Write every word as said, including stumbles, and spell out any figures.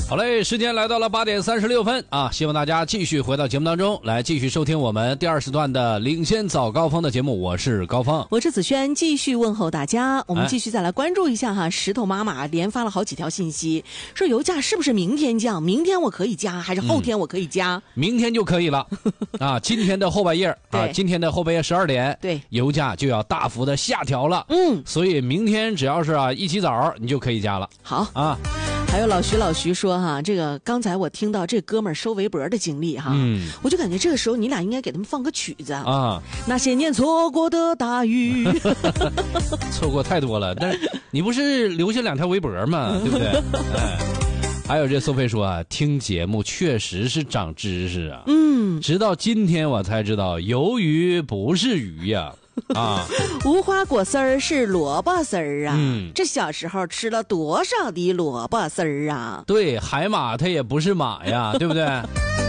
好嘞，时间来到了八点三十六分啊！希望大家继续回到节目当中来，继续收听我们第二时段的领先早高峰的节目。我是高峰， 我是子轩，继续问候大家。我们继续再来关注一下哈，哎、石头妈妈连发了好几条信息，说油价是不是明天降？明天我可以加，还是后天我可以加？ 嗯、明天就可以了啊！今天的后半夜啊，今天的后半夜十二点， 对， 油价就要大幅的下调了。 嗯， 所以明天只要是啊一起早，你就可以加了。 好啊。 还有老徐，老徐说哈，这个刚才我听到这哥们儿收围脖的经历哈， 嗯， 我就感觉这个时候你俩应该给他们放个曲子啊， 那些年错过的大雨， 错过太多了，但是你不是留下两条围脖吗？对不对？哎，还有这苏菲说啊，听节目确实是长知识啊， 嗯， 直到今天我才知道，鱿鱼不是鱼呀。啊， 无花果丝儿是萝卜丝儿啊！ 嗯， 这小时候吃了多少的萝卜丝儿啊？ 对，海马它也不是马呀，对不对？